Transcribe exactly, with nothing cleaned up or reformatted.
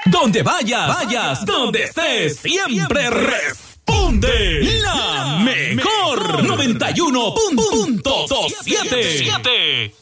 Donde vayas, vayas, donde estés, siempre responde la mejor noventa y uno punto siete.